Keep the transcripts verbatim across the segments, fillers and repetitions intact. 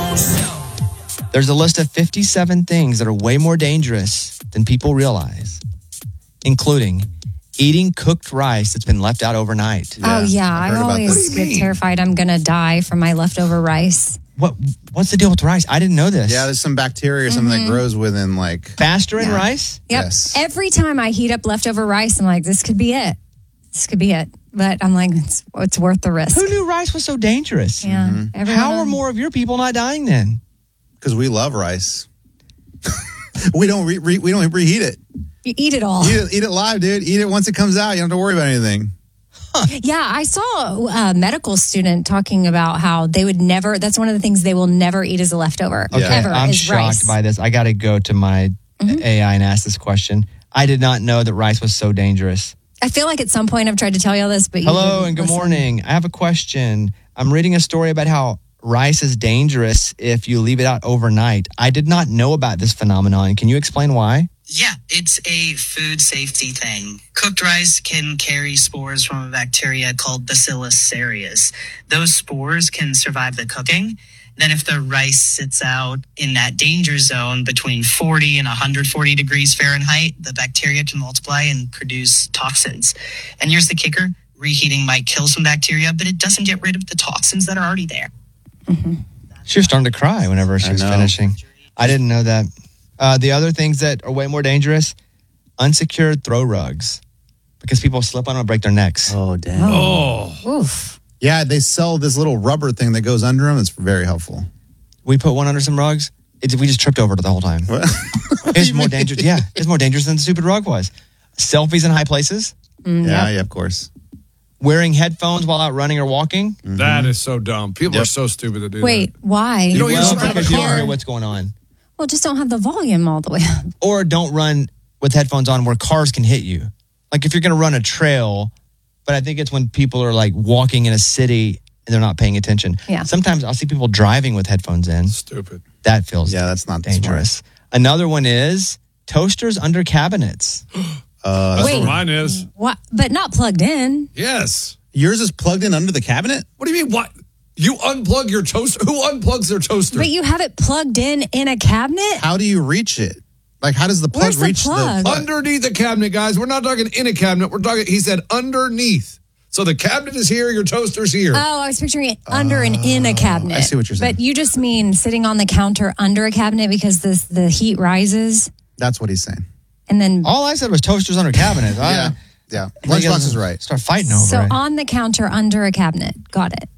There's a list of fifty-seven things that are way more dangerous than people realize, including eating cooked rice that's been left out overnight. Yeah, oh, yeah. I always get terrified I'm going to die from my leftover rice. What? What's the deal with rice? I didn't know this. Yeah, there's some bacteria or something mm-hmm. that grows within, like... Faster in yeah. rice? Yep. Yes. Every time I heat up leftover rice, I'm like, this could be it. This could be it. But I'm like, it's, it's worth the risk. Who knew rice was so dangerous? Yeah. Mm-hmm. How are more of your people not dying then? Because we love rice. we don't re- re- we don't reheat it. You eat it all. Eat it, eat it live, dude. Eat it once it comes out. You don't have to worry about anything. Huh. Yeah, I saw a medical student talking about how they would never, that's one of the things they will never eat as a leftover. Okay, ever, I'm is shocked rice. by this. I got to go to my mm-hmm. A I and ask this question. I did not know that rice was so dangerous. I feel like at some point I've tried to tell you all this, but you Hello and good listen. morning. I have a question. I'm reading a story about how rice is dangerous if you leave it out overnight. I did not know about this phenomenon. Can you explain why? Yeah, it's a food safety thing. Cooked rice can carry spores from a bacteria called Bacillus cereus. Those spores can survive the cooking. Then if the rice sits out in that danger zone between forty and one hundred forty degrees Fahrenheit, the bacteria can multiply and produce toxins. And here's the kicker. Reheating might kill some bacteria, but it doesn't get rid of the toxins that are already there. Mm-hmm. She was starting to cry whenever she was finishing. I didn't know that. Uh, the other things that are way more dangerous, unsecured throw rugs. Because people slip on them and break their necks. Oh, damn. Oh. Oof. Yeah, they sell this little rubber thing that goes under them. It's very helpful. We put one under some rugs. It, we just tripped over it the whole time. What? It's more dangerous. Yeah, it's more dangerous than the stupid rug was. Selfies in high places. Mm, yeah, yep. yeah, of course. Wearing headphones while out running or walking. Mm-hmm. That is so dumb. People Yep. are so stupid to do Wait, that. why? You don't well, use a because you don't car. know what's going on. Well, just don't have the volume all the way up. Or don't run with headphones on where cars can hit you. Like if you're going to run a trail, but I think it's when people are like walking in a city and they're not paying attention. Yeah. Sometimes I'll see people driving with headphones in. Stupid. That feels Yeah, that's not dangerous. smart. Another one is toasters under cabinets. Uh, That's Wait. what mine is. What? But not plugged in. Yes. Yours is plugged in under the cabinet? What do you mean? What? You unplug your toaster? Who unplugs their toaster? But you have it plugged in in a cabinet? How do you reach it? Like, how does the plug Where's the reach plug? the plug? Underneath the cabinet, guys. We're not talking in a cabinet. We're talking, he said underneath. So the cabinet is here, your toaster's here. Oh, I was picturing it under and in a cabinet. I see what you're saying. But you just mean sitting on the counter under a cabinet because the, the heat rises? That's what he's saying. And then... All I said was toasters under cabinets. I, Yeah, yeah. I think Lunchbox it's- is right. Start fighting over So it. on the counter under a cabinet. Got it.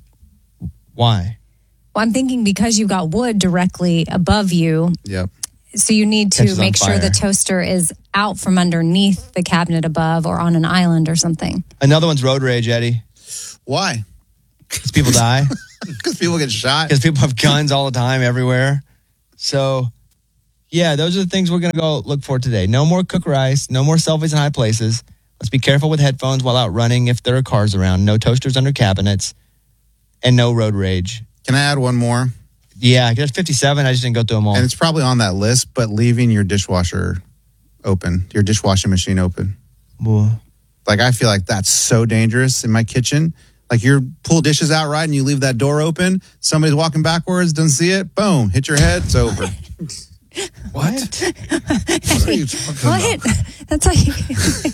Why? Well, I'm thinking because you got wood directly above you, Yep. so you need to Catches on make sure the fire. toaster is out from underneath the cabinet above or on an island or something. Another one's road rage, Eddie. Why? Because people die. Because people get shot. Because people have guns all the time everywhere. So, yeah, those are the things we're going to go look for today. No more cook rice. No more selfies in high places. Let's be careful with headphones while out running if there are cars around. No toasters under cabinets. And no road rage. Can I add one more? Yeah, there's fifty-seven. I just didn't go through them all. And it's probably on that list, but leaving your dishwasher open, your dishwashing machine open. Well, Like, I feel like that's so dangerous in my kitchen. Like, you pull dishes out right and you leave that door open. Somebody's walking backwards, doesn't see it. Boom, hit your head. It's over. What? What are you talking What? about? That's how you...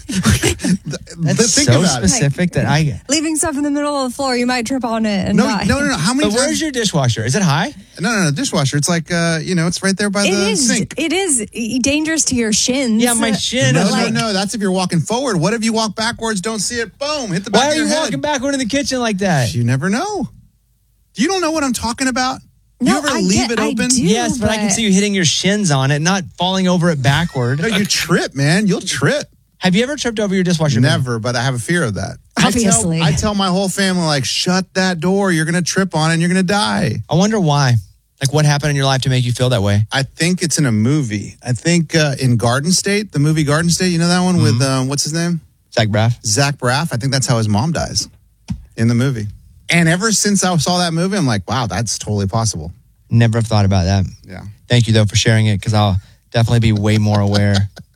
that's think so about it. specific that I... Leaving stuff in the middle of the floor, you might trip on it and No, die. no, no, no. How many But where's times? your dishwasher? Is it high? No, no, no. Dishwasher. It's like, uh, you know, it's right there by It the is. sink. It is dangerous to your shins. Yeah, my shin No, is no, like... no. That's if you're walking forward. What if you walk backwards, don't see it? Boom, hit the back Why of are your you head. walking backward in the kitchen like that? You never know. You don't know what I'm talking about? No, you ever I leave get- it I open? do. Yes, but I can but- see you hitting your shins on it, not falling over it backward. No, you trip, man. You'll trip. Have you ever tripped over your dishwasher? Never, but I have a fear of that. Obviously. I tell, I tell my whole family, like, shut that door. You're going to trip on it and you're going to die. I wonder why. Like, what happened in your life to make you feel that way? I think it's in a movie. I think uh, in Garden State, the movie Garden State, you know that one Mm-hmm. with, um, what's his name? Zach Braff? Zach Braff. I think that's how his mom dies in the movie. And ever since I saw that movie, I'm like, wow, that's totally possible. Never have thought about that. Yeah. Thank you, though, for sharing it, because I'll definitely be way more aware